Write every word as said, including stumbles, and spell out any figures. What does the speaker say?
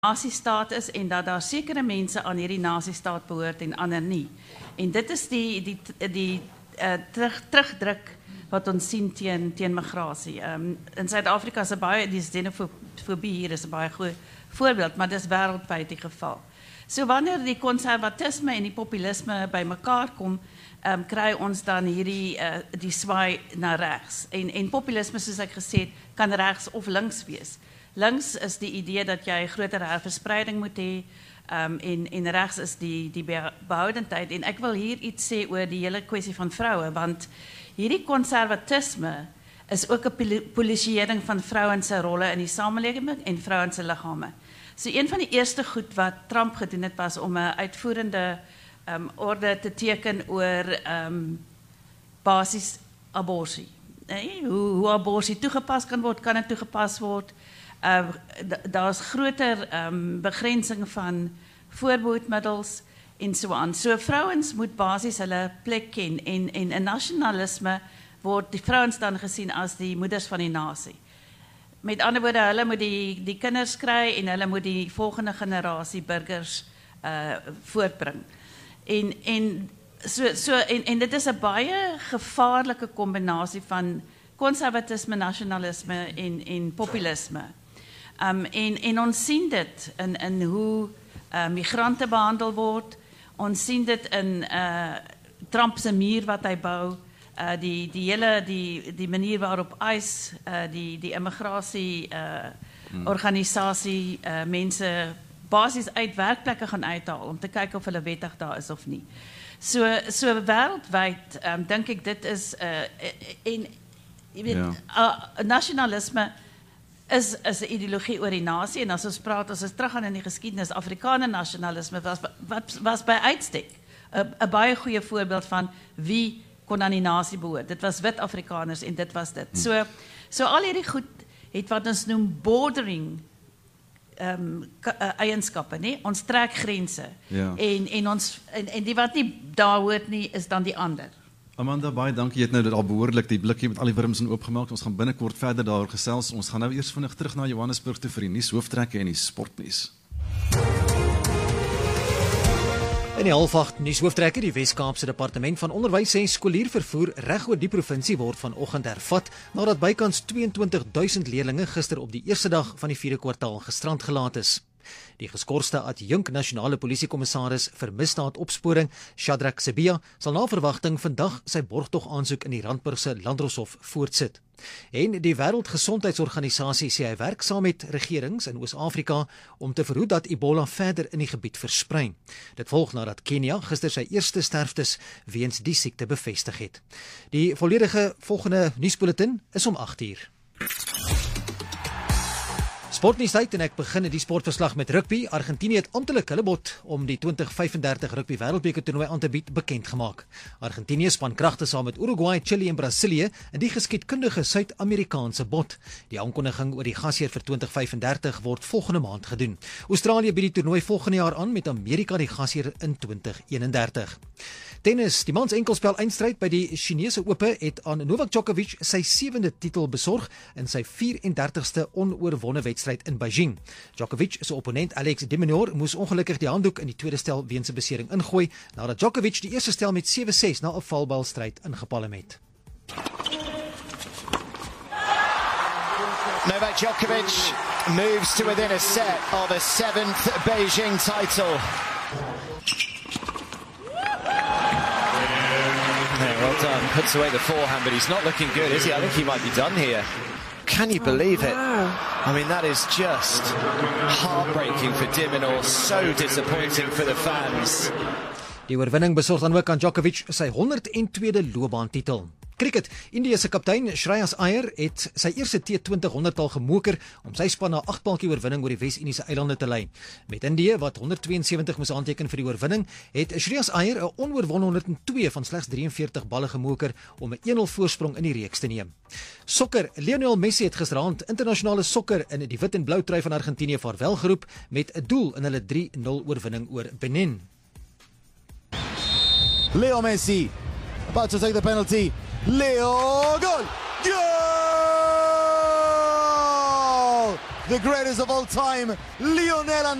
nasiestaat is en dat daar sekere mense aan hierdie nasiestaat behoort en ander nie. En dit is die die die uh, terug terugdruk wat ons sien teen teen migrasie. Um, in Suid-Afrika is baie die xenofobie hier is 'n baie goeie voorbeeld, maar dis wêreldwyd die geval. So wanneer die konservatisme en die populisme bymekaar kom, um, kry ons dan hierdie uh, die swaai na regs. En en populisme, soos ek gesê het, kan regs of links wees. Links is die idee dat jy groter herverspreiding moet hê, um, en en regs is die die behoudendheid. En ek wil hier iets sê oor die hele kwessie van vroue, want hierdie konservatisme is ook 'n polisieering van vrouens se rolle in die samelewing en vrouens se liggame. So een van die eerste goed wat Trump gedoen het was om 'n uitvoerende um, orde te teken oor um, basies abortus. Nee, hoe, hoe abortus toegepas kan word, kan dit toegepas word. Uh, Daar's groter um, begrensing van voorbehoedmiddels en so aan. So vrouens moet basies hulle plek ken en en 'n nasionalisme word die vrouens dan gesien as die moeders van die nasie. Met ander woorde, hulle moet die die kinders kry en hulle moet die volgende generasie burgers uh voortbring. En en so so en en dit is 'n baie gevaarlike kombinasie van konservatisme, nasionalisme en en populisme. Um en en ons sien dit in in hoe uh, migrante behandel word. Ons sien dit in uh Trump se muur wat hy bou. Uh, die die hele die die manier waarop ICE uh, die die immigrasie uh, hmm. organisasie uh, mense basies uit werkplekke gaan uithaal om te kyk of hulle wettig daar is of nie. So so wêreldwyd um, dink ek dit is uh, en jy weet ja. uh, nasionalisme is is 'n ideologie oor die nasie, en as ons praat as ons teruggaan in die geskiedenis, Afrikaner nasionalisme was wat was by uitstek 'n baie goeie voorbeeld van wie kon aan die nasie behoort. Dit was wit Afrikaners en dit was dit. So so al hierdie goed het wat ons noem bordering um, uh, eienskappe, nee, ons trek grense. Ja. En en ons en, en die wat nie daar hoort nie is dan die ander. Amanda, baie dankie. Jy het nou dit al behoorlik die blikkie met al die wurms in oopgemaak. Ons gaan binnekort verder daaroor gesels. Ons gaan nou eers vinnig terug na Johannesburg toe vir die nuus hooftrekke en die sportnuus. In die half agt nuus hooftrekke, die Wes-Kaapse Departement van Onderwys en Skoliervervoer reg oor die provinsie word vanoggend hervat nadat bykans tweeëntwintig duisend leerders gister op die eerste dag van die vierde kwartaal gestrand gelaat is. Die geskorste adjunk nasionale polisiekommissaris vir misdaadopsporing, Shadrack Sibia, sal na verwagting vandag sy borgtog aansoek in die Randburgse Landdroshof voortsit. En die Wêreldgesondheidsorganisasie sê hy werk saam met regerings in Oos-Afrika om te verhoed dat Ebola verder in die gebied versprei. Dit volg nadat Kenia gister sy eerste sterftes weens die siekte bevestig het. Die volledige volgende nuusbulletin is om agt uur. Sportnuus tyd en ek begin die sportverslag met rugby. Argentinië het amptelik hulle bod om die twintig vyf en dertig rugby wêreldbeker toernooi aan te bied bekend gemaak. Argentinië span kragte saam met Uruguay, Chili en Brasilië in die geskiedkundige Suid-Amerikaanse bod. Die aankondiging oor die gasheer vir twintig vyf en dertig word volgende maand gedoen. Australië bied die toernooi volgende jaar aan met Amerika die gasheer in twintig een en dertig. Tennis, die mans enkelspel eindstryd by die Chinese Ope het aan Novak Djokovic sy sewende titel besorg in sy vyf en dertigste onoorwonne wedstryd in Beijing. Djokovic se opponent Alex de Minaur moes ongelukkig die handdoek in die tweede stel weens 'n besering ingooi nadat Djokovic die eerste stel met sewe ses na 'n valbalstryd ingepalm het. Novak Djokovic moves to within a set of a seventh Beijing title. Yeah, well done. Puts away the forehand, but he's not looking good, is he? I think he might be done here. Can you believe it? I mean, that is just heartbreaking for De Minaur, so disappointing for the fans. Die oorwinning besorg dan ook aan Djokovic sy honderd en tweede loopbaantitel. Cricket, Indië se kaptein Shreyas Iyer het sy eerste T twintig honderdtal gemoker om sy span na agt paltjie oorwinning oor die Wes-Indiese eilande te lei. Met Indië wat honderd twee en sewentig moes aanteken vir die oorwinning, het Shreyas Iyer 'n onoorwonne honderd en twee van slegs drie en veertig balle gemoker om 'n een nul voorsprong in die reeks te neem. Sokker, Lionel Messi het gisteraand internasionale sokker in die wit en blou trui van Argentinië vaarwel geroep met 'n doel in hulle drie nul oorwinning oor Benin. Leo Messi about to take the penalty. Leo, goal! Goal! the greatest of all time, Lionel